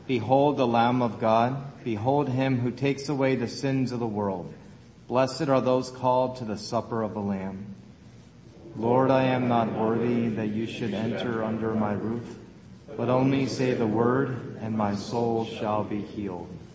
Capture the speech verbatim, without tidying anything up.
Behold the Lamb of God. Behold him who takes away the sins of the world. Blessed are those called to the supper of the Lamb. Lord, I am not worthy that you should enter under my roof, but only say the word, and my soul shall be healed.